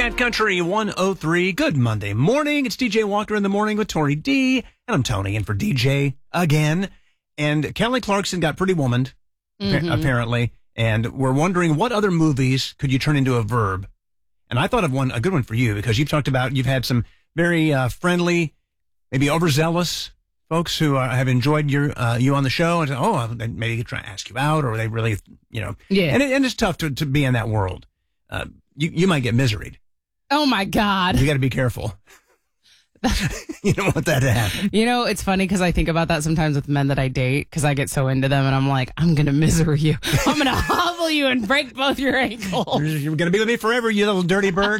Cat Country 103. Good Monday morning. It's DJ Walker in the morning with Tori D. And I'm Tony in for DJ again. And Kelly Clarkson got Pretty Woman, apparently. And we're wondering what other movies could you turn into a verb? And I thought of a good one for you because you've had some very friendly, maybe overzealous folks who have enjoyed you on the show. And they maybe try to ask you out, or they really, Yeah. And it's tough to be in that world. You might get miseried. Oh, my God. You got to be careful. You don't want that to happen. It's funny because I think about that sometimes with men that I date because I get so into them and I'm like, I'm going to misery you. I'm going to hobble you and break both your ankles. You're going to be with me forever, you little dirty bird.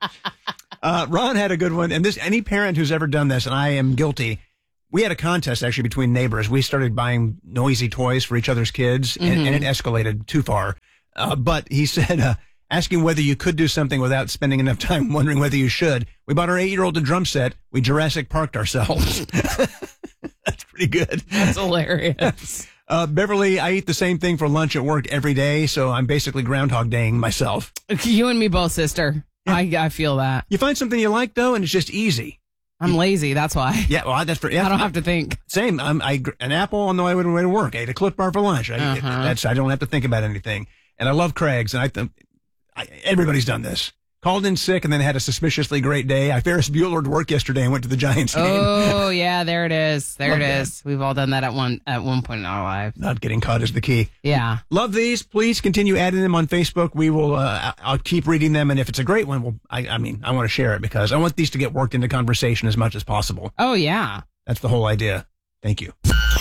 Ron had a good one. And any parent who's ever done this, and I am guilty, we had a contest actually between neighbors. We started buying noisy toys for each other's kids, and it escalated too far. But he said, asking whether you could do something without spending enough time wondering whether you should. We bought our 8-year-old a drum set. We Jurassic Parked ourselves. That's pretty good. That's hilarious. Beverly, I eat the same thing for lunch at work every day, so I'm basically Groundhog Daying myself. You and me both, sister. Yeah. I feel that. You find something you like, though, and it's just easy. I'm lazy, that's why. Yeah, well, I don't have to think. Same. An apple on the way to work. I ate a Cliff Bar for lunch. I don't have to think about anything. And I love Craig's, and everybody's done this. Called in sick and then had a suspiciously great day. I Ferris Bueller'd work yesterday and went to the Giants game. Oh, yeah, there it is. There it is. We've all done that at one point in our lives. Not getting caught is the key. Yeah. Love these. Please continue adding them on Facebook. We will, I'll keep reading them. And if it's a great one, I want to share it because I want these to get worked into conversation as much as possible. Oh, yeah. That's the whole idea. Thank you.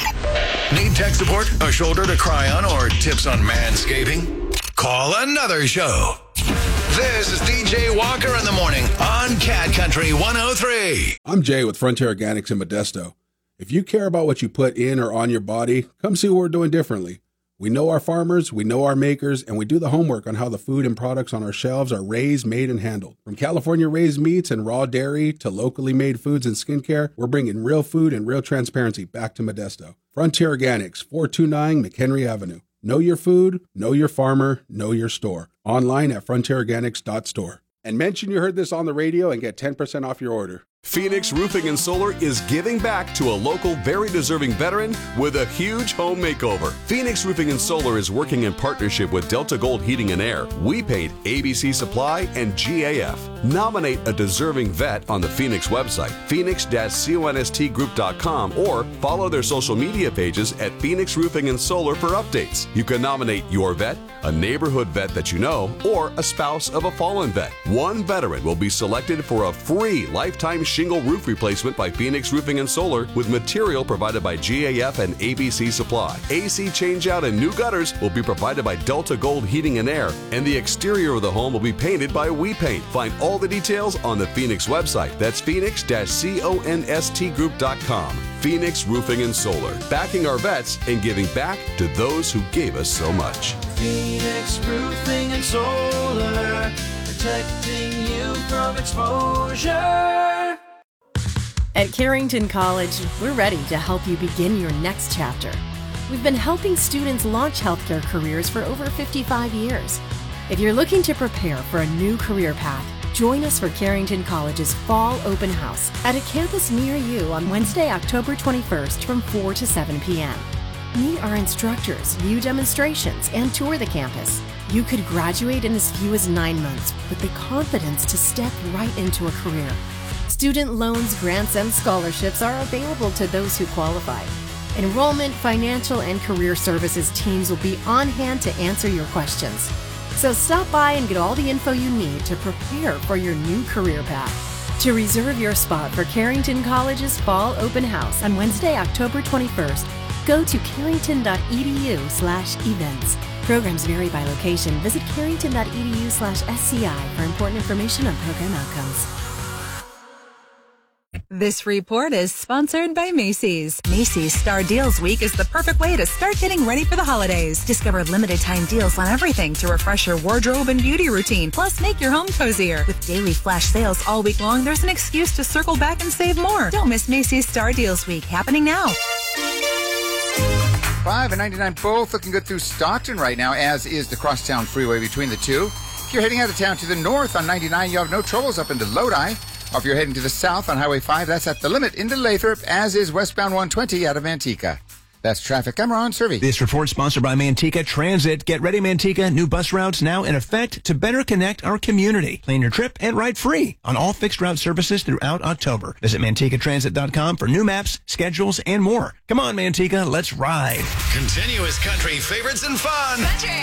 Need tech support, a shoulder to cry on, or tips on manscaping? Call another show. This is DJ Walker in the morning on Cat Country 103. I'm Jay with Frontier Organics in Modesto. If you care about what you put in or on your body, come see what we're doing differently. We know our farmers, we know our makers, and we do the homework on how the food and products on our shelves are raised, made, and handled. From California-raised meats and raw dairy to locally made foods and skincare, we're bringing real food and real transparency back to Modesto. Frontier Organics, 429 McHenry Avenue. Know your food, know your farmer, know your store. Online at frontierorganics.store. And mention you heard this on the radio and get 10% off your order. Phoenix Roofing and Solar is giving back to a local, very deserving veteran with a huge home makeover. Phoenix Roofing and Solar is working in partnership with Delta Gold Heating and Air, We Paint, ABC Supply, and GAF. Nominate a deserving vet on the Phoenix website, phoenix-constgroup.com, or follow their social media pages at Phoenix Roofing and Solar for updates. You can nominate your vet, a neighborhood vet that you know, or a spouse of a fallen vet. One veteran will be selected for a free lifetime shingle roof replacement by Phoenix Roofing and Solar with material provided by GAF and ABC Supply. AC changeout and new gutters will be provided by Delta Gold Heating and Air, and the exterior of the home will be painted by We Paint. Find all the details on the Phoenix website. That's phoenix-constgroup.com. Phoenix Roofing and Solar, backing our vets and giving back to those who gave us so much. Phoenix Roofing and Solar, protecting you from exposure. At Carrington College, we're ready to help you begin your next chapter. We've been helping students launch healthcare careers for over 55 years. If you're looking to prepare for a new career path, join us for Carrington College's Fall Open House at a campus near you on Wednesday, October 21st from 4 to 7 p.m. Meet our instructors, view demonstrations, and tour the campus. You could graduate in as few as 9 months with the confidence to step right into a career. Student loans, grants, and scholarships are available to those who qualify. Enrollment, financial, and career services teams will be on hand to answer your questions. So stop by and get all the info you need to prepare for your new career path. To reserve your spot for Carrington College's Fall Open House on Wednesday, October 21st, go to carrington.edu/events. Programs vary by location. Visit carrington.edu/SCI for important information on program outcomes. This report is sponsored by Macy's. Macy's Star Deals Week is the perfect way to start getting ready for the holidays. Discover limited time deals on everything to refresh your wardrobe and beauty routine, plus make your home cozier. With daily flash sales all week long, there's an excuse to circle back and save more. Don't miss Macy's Star Deals Week, happening now. 5 and 99 both looking good through Stockton right now, as is the Crosstown Freeway between the two. If you're heading out of town to the north on 99, you have no troubles up into Lodi. Or if you're heading to the south on Highway 5, that's at the limit into Lathrop, as is westbound 120 out of Manteca. That's traffic. I'm Ron Survey. This report sponsored by Manteca Transit. Get ready, Manteca. New bus routes now in effect to better connect our community. Plan your trip and ride free on all fixed route services throughout October. Visit MantecaTransit.com for new maps, schedules, and more. Come on, Manteca, let's ride. Continuous country favorites and fun. Country.